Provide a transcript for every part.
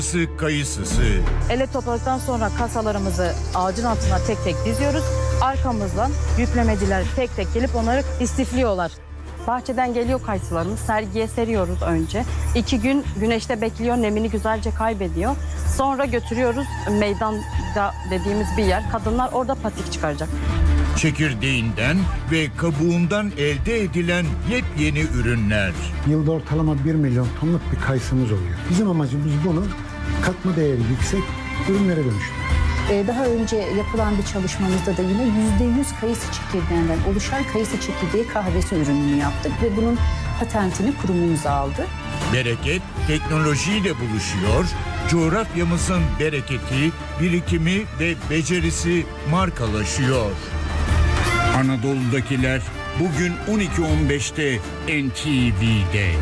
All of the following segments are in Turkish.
Kayısısı. Elle topladıktan sonra kasalarımızı ağacın altına tek tek diziyoruz. Arkamızdan yüklemeciler tek tek gelip onları istifliyorlar. Bahçeden geliyor kayısılarımız. Sergiye seriyoruz önce. 2 gün güneşte bekliyor, nemini güzelce kaybediyor. Sonra götürüyoruz meydanda dediğimiz bir yer. Kadınlar orada patik çıkaracak. Çekirdeğinden ve kabuğundan elde edilen yepyeni ürünler. Yılda ortalama 1 milyon tonluk bir kayısımız oluyor. Bizim amacımız bunu katma değeri yüksek ürünlere dönüştürmek. Daha önce yapılan bir çalışmamızda da yine %100 kayısı çekirdeğinden oluşan kayısı çekirdeği kahvesi ürününü yaptık ve bunun patentini kurumumuz aldı. Bereket teknolojiyle buluşuyor, coğrafyamızın bereketi, birikimi ve becerisi markalaşıyor. Anadolu'dakiler bugün 12.15'te NTV'de.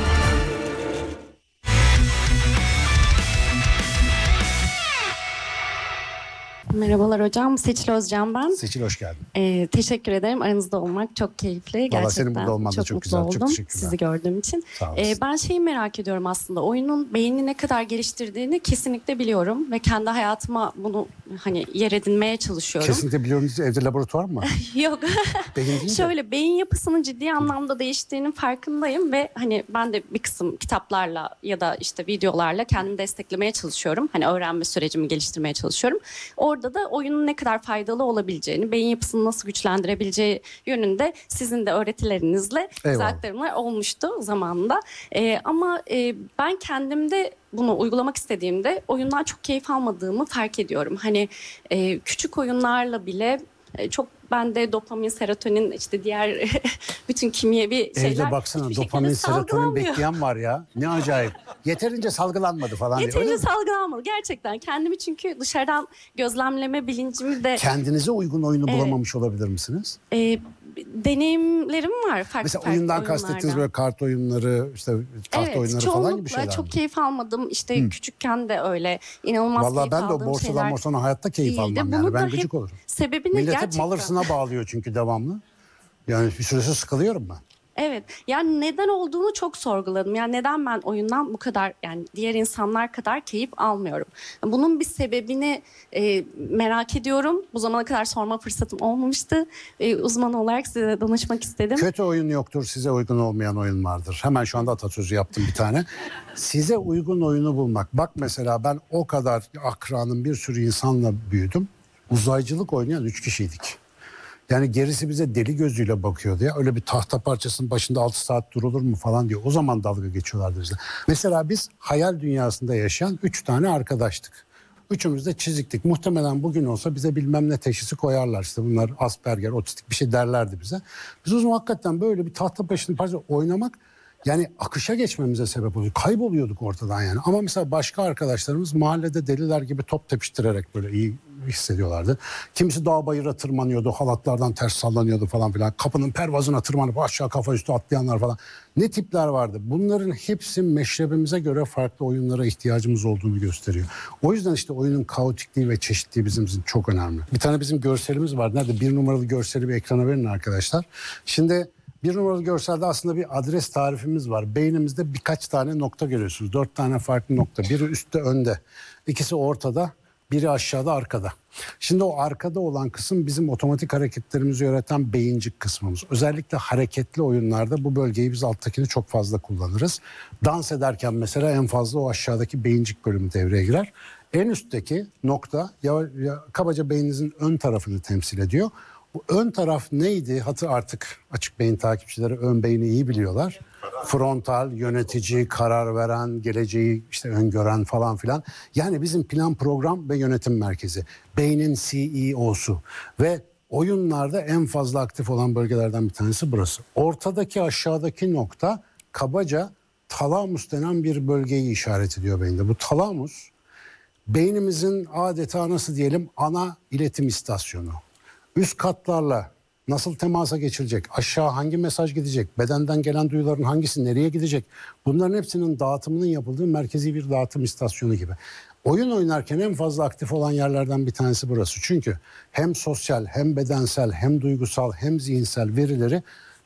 Merhabalar hocam. Seçil Özcan ben. Seçil hoş geldin. Teşekkür ederim. Aranızda olmak çok keyifli. Gerçekten senin burada olman da çok mutlu güzel. Çok oldum teşekkürler. sizi gördüğüm için. Sağ olasın. Ben şeyi merak ediyorum aslında. Oyunun beynini ne kadar geliştirdiğini kesinlikle biliyorum ve kendi hayatıma bunu hani yer edinmeye çalışıyorum. Kesinlikle biliyorum. Evde laboratuvar mı var? Yok. Beyin deyince. Şöyle beyin yapısının ciddi anlamda değiştiğinin farkındayım ve hani ben de bir kısım kitaplarla ya da işte videolarla kendimi desteklemeye çalışıyorum. Hani öğrenme sürecimi geliştirmeye çalışıyorum. Orada da oyunun ne kadar faydalı olabileceğini, beyin yapısını nasıl güçlendirebileceği yönünde sizin de öğretilerinizle bize aktarımlar olmuştu zamanında. Ama ben kendimde bunu uygulamak istediğimde oyundan çok keyif almadığımı fark ediyorum. Hani küçük oyunlarla bile çok bende dopamin, serotonin işte diğer bütün kimyevi şeyler Evde baksana dopamin, serotonin bekleyen var ya. Ne acayip. Yeterince salgılanmadı falan diye. Yeterince salgılanmadı gerçekten. Kendimi çünkü dışarıdan gözlemleme bilincimi de... Kendinize uygun oyunu bulamamış olabilir misiniz? Deneyimlerim var farklı Mesela farklı oyundan oyunlardan. kastettiğiniz böyle kart oyunları, işte taht oyunları falan gibi şeyler. Evet, çok mi? keyif almadım. İşte küçükken de öyle. İnanılmaz Vallahi keyif ben de o aldığım borsadan şeyler morsana hayatta keyif değildi. almam Bunu yani. da Ben hep gıcık olurum. sebebini Millet gerçekten... hep mal hırsına bağlıyor çünkü devamlı. Yani bir süresi sıkılıyorum ben. Evet. Yani neden olduğunu çok sorguladım. Yani neden ben oyundan bu kadar yani diğer insanlar kadar keyif almıyorum? Bunun bir sebebini merak ediyorum. Bu zamana kadar sorma fırsatım olmamıştı. Uzman olarak size danışmak istedim. Kötü oyun yoktur, size uygun olmayan oyun vardır. Hemen şu anda atasözü yaptım bir tane. Size uygun oyunu bulmak. Bak mesela ben o kadar akranım bir sürü insanla büyüdüm. Uzaycılık oynayan 3 kişiydik. Yani gerisi bize deli gözüyle bakıyordu ya. Öyle bir tahta parçasının başında 6 saat durulur mu falan diyor. O zaman dalga geçiyorlardı bize. Mesela biz hayal dünyasında yaşayan 3 tane arkadaştık. Üçümüz de çiziktik. Muhtemelen bugün olsa bize bilmem ne teşhisi koyarlar. İşte bunlar Asperger, otistik bir şey derlerdi bize. Biz o zaman hakikaten böyle bir tahta başının parçası oynamak yani akışa geçmemize sebep oluyor. Kayboluyorduk ortadan yani. Ama mesela başka arkadaşlarımız mahallede deliler gibi top tepiştirerek böyle iyi hissediyorlardı. Kimisi dağ bayıra tırmanıyordu, halatlardan ters sallanıyordu falan filan. Kapının pervazına tırmanıp aşağı kafa üstü atlayanlar falan. Ne tipler vardı? Bunların hepsi meşrebimize göre farklı oyunlara ihtiyacımız olduğunu gösteriyor. O yüzden işte oyunun kaotikliği ve çeşitliliği bizim için çok önemli. Bir tane bizim görselimiz var. Nerede? 1 numaralı görseli bir ekrana verin arkadaşlar. Şimdi 1 numaralı görselde aslında bir adres tarifimiz var. Beynimizde birkaç tane nokta görüyorsunuz. 4 tane farklı nokta. Biri üstte önde, ikisi ortada, biri aşağıda arkada. Şimdi o arkada olan kısım bizim otomatik hareketlerimizi yöneten beyincik kısmımız. Özellikle hareketli oyunlarda bu bölgeyi biz alttakini çok fazla kullanırız. Dans ederken mesela en fazla o aşağıdaki beyincik bölümü devreye girer. En üstteki nokta kabaca beyninizin ön tarafını temsil ediyor. Bu ön taraf neydi? Artık açık beyin takipçileri ön beyni iyi biliyorlar. Frontal, yönetici, karar veren, geleceği işte öngören falan filan. Yani bizim plan, program ve yönetim merkezi. Beynin CEO'su ve oyunlarda en fazla aktif olan bölgelerden bir tanesi burası. Ortadaki aşağıdaki nokta kabaca talamus denen bir bölgeyi işaret ediyor beyinde. Bu talamus beynimizin adeta nasıl diyelim ana iletim istasyonu. Üst katlarla nasıl temasa geçilecek, aşağı hangi mesaj gidecek, bedenden gelen duyuların hangisi nereye gidecek, bunların hepsinin dağıtımının yapıldığı merkezi bir dağıtım istasyonu gibi. Oyun oynarken en fazla aktif olan yerlerden bir tanesi burası. Çünkü hem sosyal, hem bedensel, hem duygusal, hem zihinsel verileri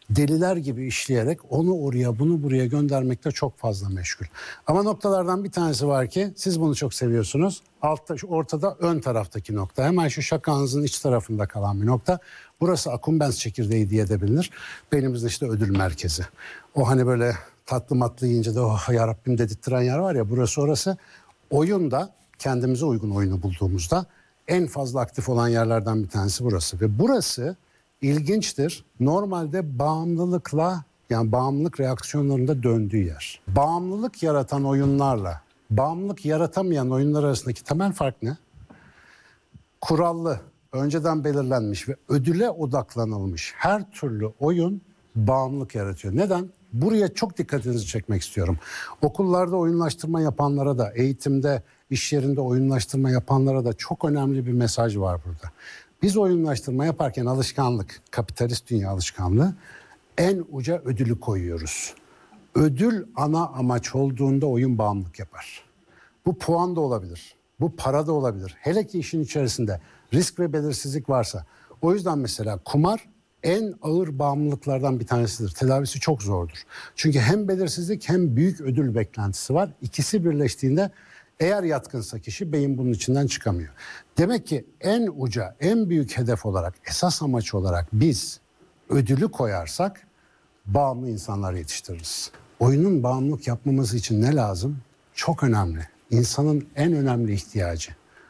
deliler gibi işleyerek onu oraya bunu buraya göndermekte çok fazla meşgul. Ama noktalardan bir tanesi var ki siz bunu çok seviyorsunuz. Altta, ortada ön taraftaki nokta. Hemen şu şakağınızın iç tarafında kalan bir nokta. Burası akkumbens çekirdeği diye de bilinir. Beynimizde işte ödül merkezi. O hani böyle tatlı matlı yiyince de oh ya Rabbim dedirttiren yer var ya, burası orası. Oyunda kendimize uygun oyunu bulduğumuzda en fazla aktif olan yerlerden bir tanesi burası. Ve burası İlginçtir. Normalde bağımlılıkla, yani bağımlılık reaksiyonlarında döndüğü yer. Bağımlılık yaratan oyunlarla bağımlılık yaratamayan oyunlar arasındaki temel fark ne? Kurallı, önceden belirlenmiş ve ödüle odaklanılmış her türlü oyun bağımlılık yaratıyor. Neden? Buraya çok dikkatinizi çekmek istiyorum. Okullarda oyunlaştırma yapanlara da, eğitimde, iş yerinde oyunlaştırma yapanlara da çok önemli bir mesaj var burada. Biz oyunlaştırma yaparken alışkanlık, kapitalist dünya alışkanlığı, en uca ödülü koyuyoruz. Ödül ana amaç olduğunda oyun bağımlılık yapar. Bu puan da olabilir, bu para da olabilir. Hele ki işin içerisinde risk ve belirsizlik varsa. O yüzden mesela kumar en ağır bağımlılıklardan bir tanesidir. Tedavisi çok zordur. Çünkü hem belirsizlik hem büyük ödül beklentisi var. İkisi birleştiğinde eğer yatkınsa kişi beyin bunun içinden çıkamıyor. Demek ki en uca, en büyük hedef olarak, esas amaç olarak biz ödülü koyarsak bağımlı insanlar yetiştiririz. Oyunun bağımlılık yapmaması için ne lazım? Çok önemli. İnsanın en önemli ihtiyacı.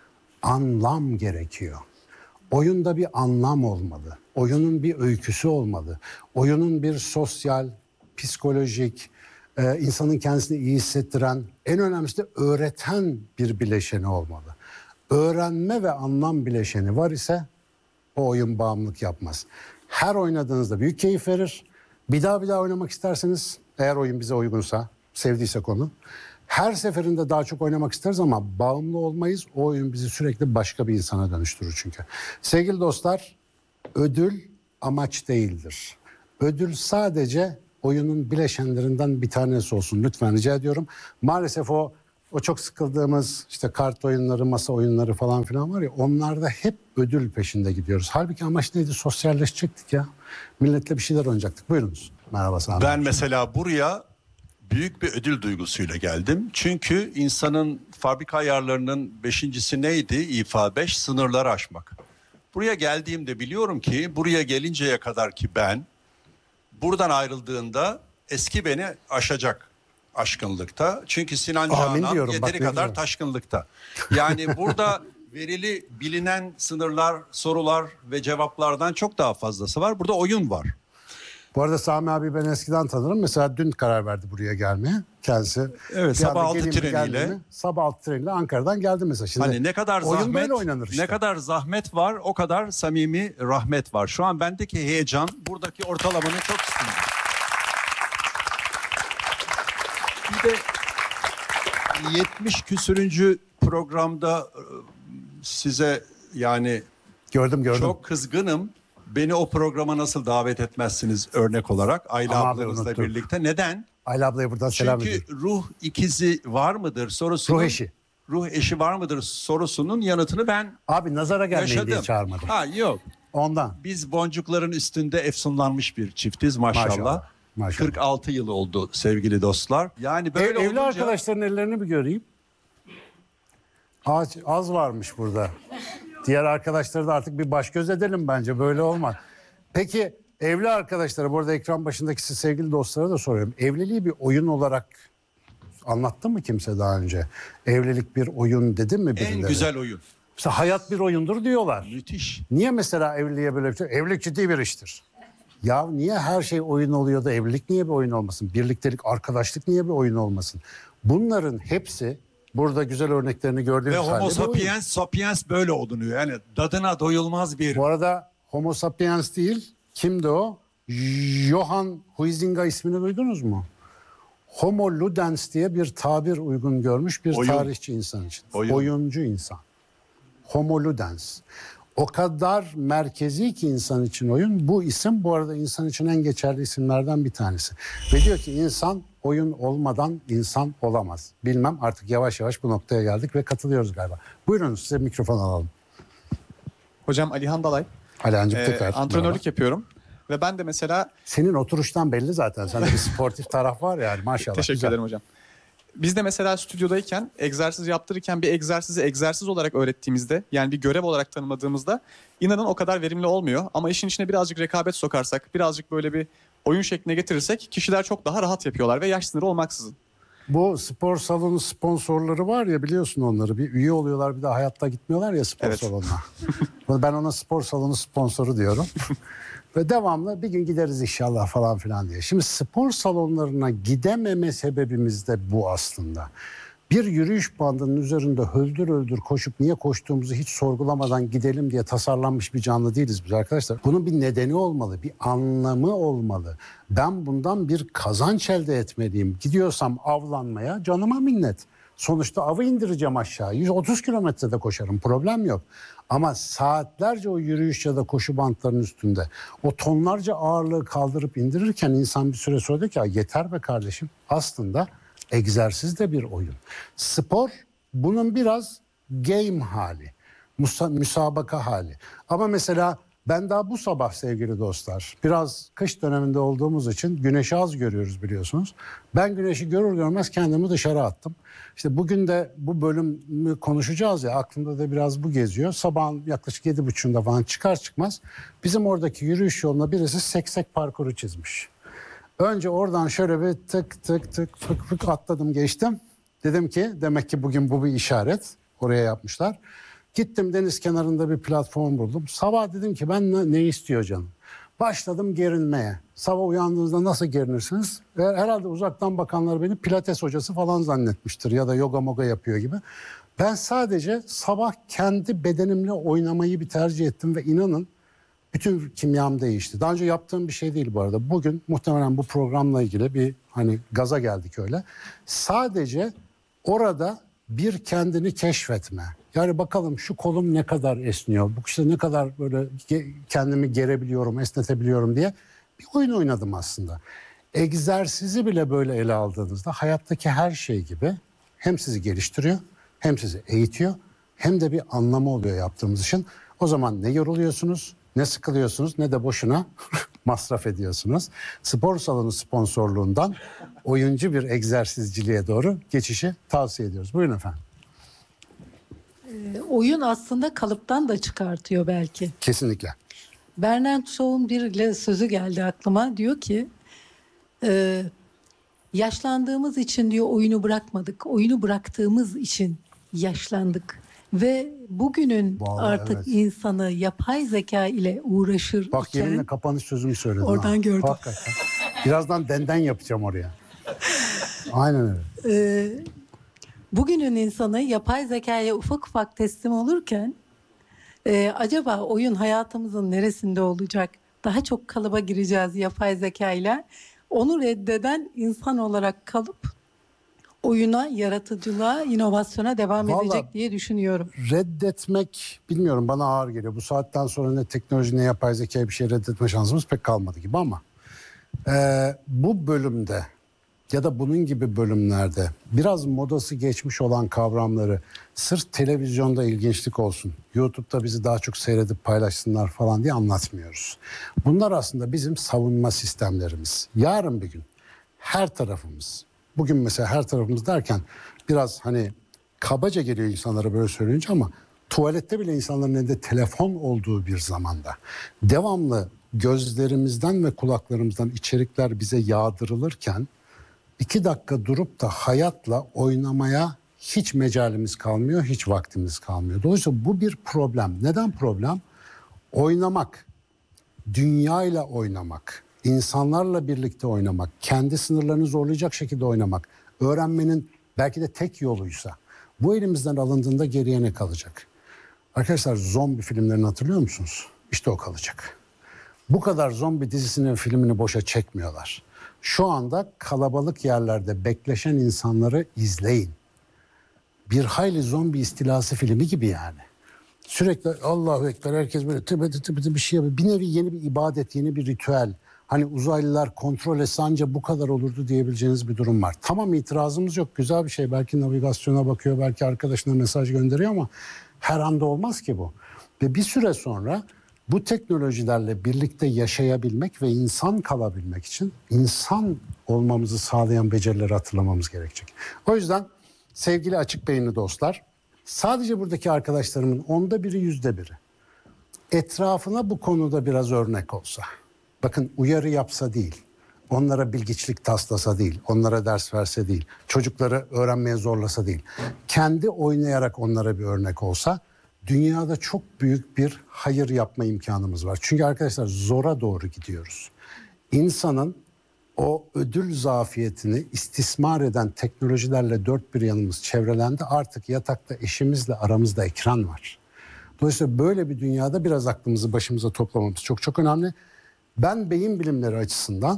Anlam gerekiyor. Oyunda bir anlam olmalı. Oyunun bir öyküsü olmalı. Oyunun bir sosyal, psikolojik, insanın kendisini iyi hissettiren, en önemlisi de öğreten bir bileşeni olmalı. Öğrenme ve anlam bileşeni var ise o oyun bağımlılık yapmaz. Her oynadığınızda büyük keyif verir. Bir daha oynamak isterseniz, eğer oyun bize uygunsa, sevdiysek onu, her seferinde daha çok oynamak isteriz ama bağımlı olmayız. O oyun bizi sürekli başka bir insana dönüştürür çünkü. Sevgili dostlar, ödül amaç değildir. Ödül sadece oyunun bileşenlerinden bir tanesi olsun. Lütfen rica ediyorum. Maalesef o çok sıkıldığımız işte kart oyunları, masa oyunları falan filan var ya, onlarda hep ödül peşinde gidiyoruz. Halbuki amaç neydi? Sosyalleşecektik ya. Milletle bir şeyler oynayacaktık. Buyurunuz. Merhaba Sami. Ben mesela buraya büyük bir ödül duygusuyla geldim. Çünkü insanın fabrika ayarlarının 5.'si neydi? İFA 5, sınırları aşmak. Buraya geldiğimde biliyorum ki buraya gelinceye kadar ki ben buradan ayrıldığında eski beni aşacak aşkınlıkta. Çünkü Sinan Canan yeteri kadar taşkınlıkta. Yani burada verili bilinen sınırlar, sorular ve cevaplardan çok daha fazlası var. Burada oyun var. Bu arada Sami abi ben eskiden tanırım. Mesela dün karar verdi buraya gelmeye. Kendisi. Evet, sabah 6 treniyle. Sabah 6 treniyle Ankara'dan geldi mesela. Şimdi hani ne kadar oyun zahmet, böyle oynanır işte. Ne kadar zahmet var, o kadar samimi rahmet var. Şu an bendeki heyecan buradaki ortalamanın çok üstünde. Bir de 70 küsürüncü programda size yani Gördüm. çok kızgınım. Beni o programa nasıl davet etmezsiniz örnek olarak Ayla Ama abi ablanızla unuttum. birlikte. Neden? Ayla ablaya buradan selam Çünkü edeyim. ruh ikizi var mıdır sorusunun. Ruh eşi. Ruh eşi var mıdır sorusunun yanıtını ben Abi nazara gelmeyin diye yaşadım. çağırmadım. Ha yok. Ondan. Biz boncukların üstünde efsunlanmış bir çiftiz maşallah. Maşallah. 46 yıl oldu sevgili dostlar. Yani böyle Evli olunca arkadaşların ellerini bir göreyim. Az varmış burada. Diğer arkadaşları da artık bir baş göz edelim bence. Böyle olmaz. Peki evli arkadaşlara, bu arada ekran başındaki siz sevgili dostlara da soruyorum. Evliliği bir oyun olarak anlattı mı kimse daha önce? Evlilik bir oyun dedi mi birileri? en güzel oyun. Mesela hayat bir oyundur diyorlar. Müthiş. Niye mesela evliliğe böyle bir şey? Evlilik ciddi bir iştir. Ya niye her şey oyun oluyor da evlilik niye bir oyun olmasın? Birliktelik, arkadaşlık niye bir oyun olmasın? Bunların hepsi burada güzel örneklerini gördüğünüz Ve halde homo bir oyun. sapiens böyle olunuyor. Yani dadına doyulmaz bir. Bu arada homo sapiens değil, kimdi o? Johann Huizinga ismini duydunuz mu? Homo ludens diye bir tabir uygun görmüş bir Oyun. tarihçi insan için. Oyun. Oyuncu insan. Homo ludens. O kadar merkezi ki insan için oyun. Bu isim bu arada insan için en geçerli isimlerden bir tanesi. Ve diyor ki insan oyun olmadan insan olamaz. Bilmem, artık yavaş yavaş bu noktaya geldik ve katılıyoruz galiba. Buyurun, size mikrofon alalım. Hocam Alihan Dalay. Alihan'cığım tekrar. Antrenörlük yapıyorum. Ve ben de mesela Senin oturuştan belli zaten. Sende bir sportif taraf var yani maşallah. teşekkür Güzel. ederim hocam. Biz de mesela stüdyodayken egzersiz yaptırırken bir egzersizi egzersiz olarak öğrettiğimizde, yani bir görev olarak tanımladığımızda inanın o kadar verimli olmuyor. Ama işin içine birazcık rekabet sokarsak, birazcık böyle bir oyun şekline getirirsek kişiler çok daha rahat yapıyorlar ve yaş sınırı olmaksızın. Bu spor salonu sponsorları var ya, biliyorsun onları. Bir üye oluyorlar, bir de hayatta gitmiyorlar ya spor Evet. salonuna. Ben ona spor salonu sponsoru diyorum. Ve devamlı bir gün gideriz inşallah falan filan diye. Şimdi spor salonlarına gidememe sebebimiz de bu aslında. Bir yürüyüş bandının üzerinde höldür höldür koşup niye koştuğumuzu hiç sorgulamadan gidelim diye tasarlanmış bir canlı değiliz biz arkadaşlar. Bunun bir nedeni olmalı, bir anlamı olmalı. Ben bundan bir kazanç elde etmeliyim. Gidiyorsam avlanmaya canıma minnet. Sonuçta avı indireceğim aşağı. 130 kilometrede koşarım, problem yok. Ama saatlerce o yürüyüş ya da koşu bantlarının üstünde o tonlarca ağırlığı kaldırıp indirirken insan bir süre sonra diyor ki ya yeter be kardeşim. Aslında egzersiz de bir oyun. Spor bunun biraz game hali, müsabaka hali. Ama mesela ben daha bu sabah sevgili dostlar, biraz kış döneminde olduğumuz için güneşi az görüyoruz biliyorsunuz. Ben güneşi görür görmez kendimi dışarı attım. İşte bugün de bu bölümü konuşacağız ya, aklımda da biraz bu geziyor. Sabahın yaklaşık 7.30'da falan çıkar çıkmaz bizim oradaki yürüyüş yoluna birisi seksek parkuru çizmiş. Önce oradan şöyle bir tık tık tık fık fık atladım geçtim. Dedim ki demek ki bugün bu bir işaret. Oraya yapmışlar. Gittim deniz kenarında bir platform buldum. Sabah dedim ki ben ne istiyor canım? Başladım gerinmeye. Sabah uyandığınızda nasıl gerinirsiniz? Herhalde uzaktan bakanlar beni pilates hocası falan zannetmiştir ya da yoga moga yapıyor gibi. Ben sadece sabah kendi bedenimle oynamayı bir tercih ettim ve inanın bütün kimyam değişti. Daha önce yaptığım bir şey değil bu arada. Bugün muhtemelen bu programla ilgili bir hani gaza geldik öyle. Sadece orada bir kendini keşfetme. Yani bakalım şu kolum ne kadar esniyor, bu işte ne kadar böyle kendimi gerebiliyorum, esnetebiliyorum diye bir oyun oynadım aslında. Egzersizi bile böyle ele aldığınızda hayattaki her şey gibi hem sizi geliştiriyor, hem sizi eğitiyor, hem de bir anlamı oluyor yaptığımız işin. O zaman ne yoruluyorsunuz, ne sıkılıyorsunuz, ne de boşuna masraf ediyorsunuz. Spor salonu sponsorluğundan oyuncu bir egzersizciliğe doğru geçişi tavsiye ediyoruz. Buyurun efendim. Oyun aslında kalıptan da çıkartıyor belki. Kesinlikle. Bernard Shaw'un bir sözü geldi aklıma. Diyor ki yaşlandığımız için diyor oyunu bırakmadık. Oyunu bıraktığımız için yaşlandık. Ve bugünün Vallahi artık evet. insanı yapay zeka ile uğraşır Bak iken yeminle kapanış sözümü söyledim. oradan gördüm. Hakikaten. Birazdan denden yapacağım oraya. Aynen öyle. Bugünün insanı yapay zekaya ufak ufak teslim olurken acaba oyun hayatımızın neresinde olacak? Daha çok kalıba gireceğiz yapay zekayla. Onu reddeden insan olarak kalıp oyuna, yaratıcılığa, inovasyona devam Vallahi edecek diye düşünüyorum. reddetmek bilmiyorum, bana ağır geliyor. Bu saatten sonra ne teknoloji ne yapay zekaya bir şey reddetme şansımız pek kalmadı gibi ama bu bölümde ya da bunun gibi bölümlerde biraz modası geçmiş olan kavramları sırf televizyonda ilginçlik olsun, YouTube'da bizi daha çok seyredip paylaşsınlar falan diye anlatmıyoruz. Bunlar aslında bizim savunma sistemlerimiz. Yarın bir gün her tarafımız, bugün mesela her tarafımız derken biraz hani kabaca geliyor insanlara böyle söyleyince ama tuvalette bile insanların elinde telefon olduğu bir zamanda devamlı gözlerimizden ve kulaklarımızdan içerikler bize yağdırılırken 2 dakika durup da hayatla oynamaya hiç mecalimiz kalmıyor, hiç vaktimiz kalmıyor. Dolayısıyla bu bir problem. Neden problem? Oynamak, dünyayla oynamak, insanlarla birlikte oynamak, kendi sınırlarını zorlayacak şekilde oynamak, öğrenmenin belki de tek yoluysa bu elimizden alındığında geriye ne kalacak? Arkadaşlar zombi filmlerini hatırlıyor musunuz? İşte o kalacak. Bu kadar zombi dizisinin filmini boşa çekmiyorlar. Şu anda kalabalık yerlerde bekleşen insanları izleyin. Bir hayli zombi istilası filmi gibi yani. Sürekli Allahu Ekber, herkes böyle tıbı bir şey yapıyor. Bir nevi yeni bir ibadet, yeni bir ritüel. Hani uzaylılar kontrol etse anca bu kadar olurdu diyebileceğiniz bir durum var. Tamam, itirazımız yok. Güzel bir şey. Belki navigasyona bakıyor, belki arkadaşına mesaj gönderiyor ama her anda olmaz ki bu. Ve bir süre sonra bu teknolojilerle birlikte yaşayabilmek ve insan kalabilmek için insan olmamızı sağlayan becerileri hatırlamamız gerekecek. O yüzden sevgili açık beyinli dostlar, sadece buradaki arkadaşlarımın 1/10'i, 100'de 1'i etrafına bu konuda biraz örnek olsa. Bakın, uyarı yapsa değil, onlara bilgiçlik taslasa değil, onlara ders verse değil, çocukları öğrenmeye zorlasa değil, kendi oynayarak onlara bir örnek olsa, dünyada çok büyük bir hayır yapma imkanımız var. Çünkü arkadaşlar zora doğru gidiyoruz. İnsanın o ödül zafiyetini istismar eden teknolojilerle dört bir yanımız çevrelendi. Artık yatakta eşimizle aramızda ekran var. Dolayısıyla böyle bir dünyada biraz aklımızı başımıza toplamamız çok çok önemli. Ben beyin bilimleri açısından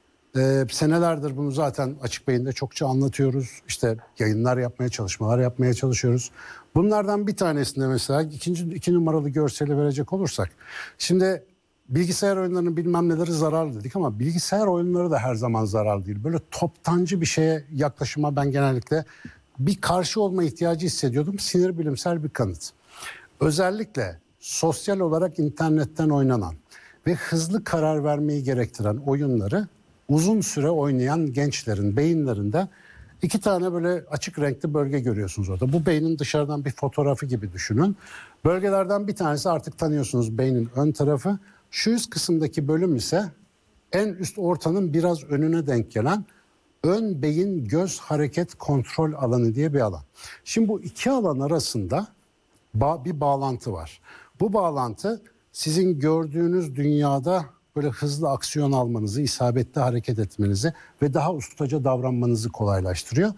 senelerdir bunu zaten Açık Beyin'de çokça anlatıyoruz. İşte yayınlar yapmaya, çalışmalar yapmaya çalışıyoruz. Bunlardan bir tanesinde mesela iki numaralı görseli verecek olursak. Şimdi bilgisayar oyunlarının bilmem neleri zararlı dedik ama bilgisayar oyunları da her zaman zararlı değil. Böyle toptancı bir şeye yaklaşıma ben genellikle bir karşı olma ihtiyacı hissediyordum. Sinir bilimsel bir kanıt. Özellikle sosyal olarak internetten oynanan ve hızlı karar vermeyi gerektiren oyunları uzun süre oynayan gençlerin beyinlerinde 2 tane böyle açık renkli bölge görüyorsunuz orada. Bu beynin dışarıdan bir fotoğrafı gibi düşünün. Bölgelerden bir tanesi artık tanıyorsunuz, beynin ön tarafı. Şu üst kısımdaki bölüm ise en üst ortanın biraz önüne denk gelen ön beyin göz hareket kontrol alanı diye bir alan. Şimdi bu iki alan arasında bir bağlantı var. Bu bağlantı sizin gördüğünüz dünyada böyle hızlı aksiyon almanızı, isabetli hareket etmenizi ve daha ustaca davranmanızı kolaylaştırıyor.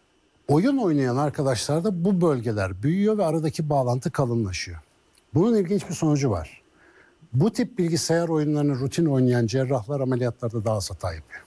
Oyun oynayan arkadaşlarda bu bölgeler büyüyor ve aradaki bağlantı kalınlaşıyor. Bunun ilginç bir sonucu var. Bu tip bilgisayar oyunlarını rutin oynayan cerrahlar ameliyatlarda daha az hata yapıyor.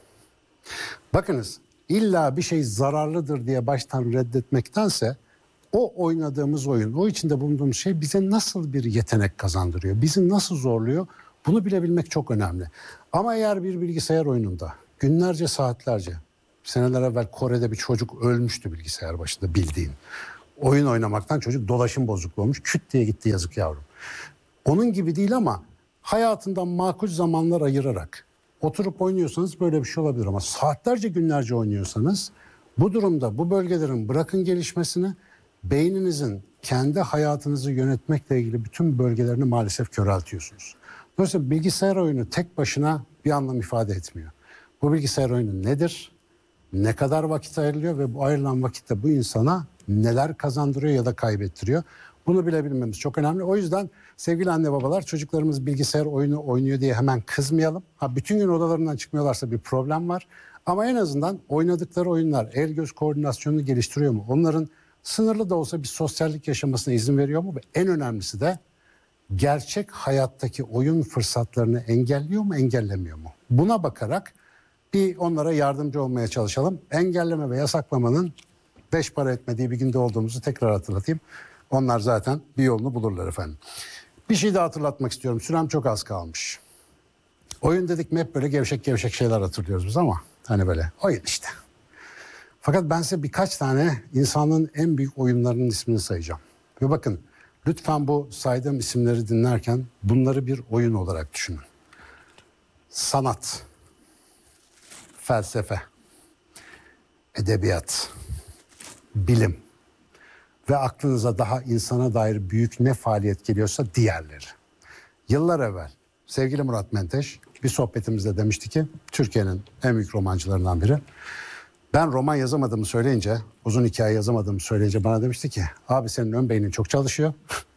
Bakınız, illa bir şey zararlıdır diye baştan reddetmektense o oynadığımız oyun, o içinde bulunduğumuz şey bize nasıl bir yetenek kazandırıyor, bizi nasıl zorluyor, bunu bilebilmek çok önemli. Ama eğer bir bilgisayar oyununda günlerce, saatlerce, seneler evvel Kore'de bir çocuk ölmüştü bilgisayar başında bildiğin. Oyun oynamaktan çocuk dolaşım bozukluğu olmuş, küt diye gitti, yazık yavrum. Onun gibi değil ama hayatından makul zamanlar ayırarak oturup oynuyorsanız böyle bir şey olabilir ama saatlerce, günlerce oynuyorsanız bu durumda bu bölgelerin bırakın gelişmesini, beyninizin kendi hayatınızı yönetmekle ilgili bütün bölgelerini maalesef köreltiyorsunuz. Dolayısıyla bilgisayar oyunu tek başına bir anlam ifade etmiyor. Bu bilgisayar oyunu nedir? Ne kadar vakit ayrılıyor ve bu ayrılan vakitte bu insana neler kazandırıyor ya da kaybettiriyor? Bunu bilebilmemiz çok önemli. O yüzden sevgili anne babalar, çocuklarımız bilgisayar oyunu oynuyor diye hemen kızmayalım. Bütün gün odalarından çıkmıyorlarsa bir problem var. Ama en azından oynadıkları oyunlar el göz koordinasyonunu geliştiriyor mu? Onların sınırlı da olsa bir sosyallik yaşamasına izin veriyor mu? Ve en önemlisi de gerçek hayattaki oyun fırsatlarını engelliyor mu, engellemiyor mu? Buna bakarak bir onlara yardımcı olmaya çalışalım. Engelleme ve yasaklamanın 5 para etmediği bir günde olduğumuzu tekrar hatırlatayım. Onlar zaten bir yolunu bulurlar efendim. Bir şey daha hatırlatmak istiyorum. Sürem çok az kalmış. Oyun dedik mi hep böyle gevşek gevşek şeyler hatırlıyoruz biz ama hani böyle oyun işte. Fakat ben size birkaç tane insanlığın en büyük oyunlarının ismini sayacağım. Ve bakın, lütfen bu saydığım isimleri dinlerken bunları bir oyun olarak düşünün. Sanat, felsefe, edebiyat, bilim ve aklınıza daha insana dair büyük ne faaliyet geliyorsa diğerleri. Yıllar evvel sevgili Murat Menteş bir sohbetimizde demişti ki, Türkiye'nin en büyük romancılarından biri. Ben roman yazamadığımı söyleyince, uzun hikaye yazamadığımı söyleyince bana demişti ki, abi senin ön beynin çok çalışıyor.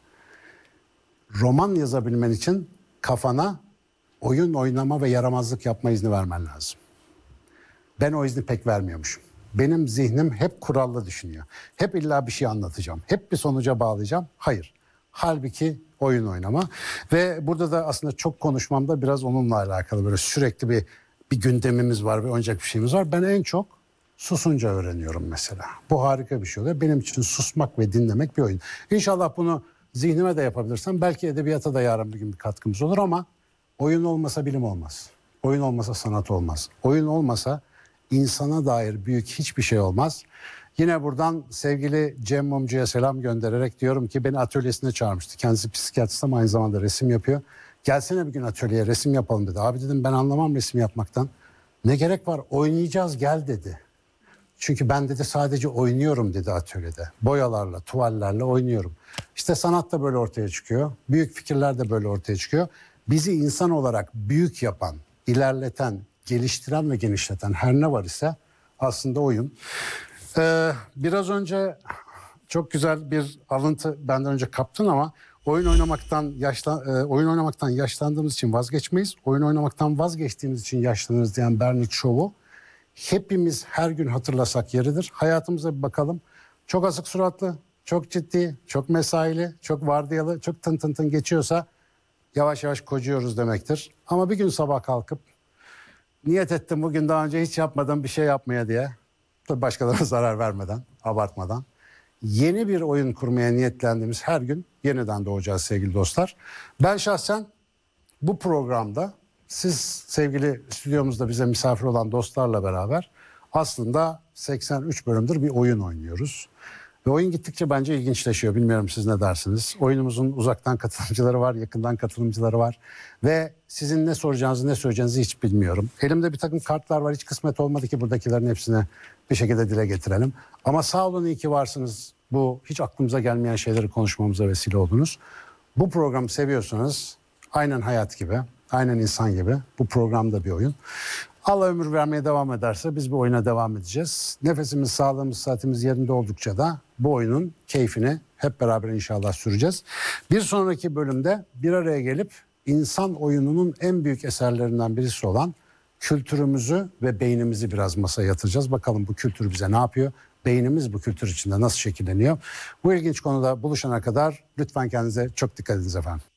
Roman yazabilmen için kafana oyun oynama ve yaramazlık yapma izni vermen lazım. Ben o izni pek vermiyormuşum. Benim zihnim hep kurallı düşünüyor. Hep illa bir şey anlatacağım. Hep bir sonuca bağlayacağım. Hayır. Halbuki oyun oynama. Ve burada da aslında çok konuşmamda biraz onunla alakalı. Böyle sürekli bir gündemimiz var ve oynayacak bir şeyimiz var. Ben en çok susunca öğreniyorum mesela. Bu harika bir şey oluyor. Benim için susmak ve dinlemek bir oyun. İnşallah bunu zihnime de yapabilirsem belki edebiyata da yarın bir gün bir katkımız olur ama oyun olmasa bilim olmaz. Oyun olmasa sanat olmaz. Oyun olmasa insana dair büyük hiçbir şey olmaz. Yine buradan sevgili Cem Mumcu'ya selam göndererek diyorum ki beni atölyesine çağırmıştı. Kendisi psikiyatrist ama aynı zamanda resim yapıyor. Gelsene bir gün atölyeye resim yapalım dedi. Abi dedim ben anlamam resim yapmaktan. Ne gerek var, oynayacağız gel dedi. Çünkü ben dedi sadece oynuyorum dedi atölyede. Boyalarla, tuvallerle oynuyorum. İşte sanat da böyle ortaya çıkıyor. Büyük fikirler de böyle ortaya çıkıyor. Bizi insan olarak büyük yapan, ilerleten, geliştiren ve genişleten her ne var ise aslında oyun. Biraz önce çok güzel bir alıntı benden önce kaptın ama oyun oynamaktan yaşlandığımız için vazgeçmeyiz. Oyun oynamaktan vazgeçtiğimiz için yaşlanırız diyen Bernard Shaw'u hepimiz her gün hatırlasak yeridir. Hayatımıza bir bakalım. Çok asık suratlı, çok ciddi, çok mesaili, çok vardiyalı, çok tın tın tın geçiyorsa yavaş yavaş kocuyoruz demektir. Ama bir gün sabah kalkıp niyet ettim bugün daha önce hiç yapmadığım bir şey yapmaya diye. Tabii başkalarına zarar vermeden, abartmadan. Yeni bir oyun kurmaya niyetlendiğimiz her gün yeniden doğacağız sevgili dostlar. Ben şahsen bu programda siz sevgili stüdyomuzda bize misafir olan dostlarla beraber aslında 83 bölümdür bir oyun oynuyoruz. Ve oyun gittikçe bence ilginçleşiyor. Bilmiyorum siz ne dersiniz? Oyunumuzun uzaktan katılımcıları var, yakından katılımcıları var. Ve sizin ne soracağınızı, ne söyleyeceğinizi hiç bilmiyorum. Elimde bir takım kartlar var. Hiç kısmet olmadı ki buradakilerin hepsini bir şekilde dile getirelim. Ama sağ olun, iyi ki varsınız. Bu hiç aklımıza gelmeyen şeyleri konuşmamıza vesile oldunuz. Bu programı seviyorsanız aynen hayat gibi, aynen insan gibi bu program da bir oyun. Allah ömür vermeye devam ederse biz bu oyuna devam edeceğiz. Nefesimiz, sağlığımız, saatimiz yerinde oldukça da bu oyunun keyfini hep beraber inşallah süreceğiz. Bir sonraki bölümde bir araya gelip insan oyununun en büyük eserlerinden birisi olan kültürümüzü ve beynimizi biraz masaya yatıracağız. Bakalım bu kültür bize ne yapıyor? Beynimiz bu kültür içinde nasıl şekilleniyor? Bu ilginç konuda buluşana kadar lütfen kendinize çok dikkat ediniz efendim.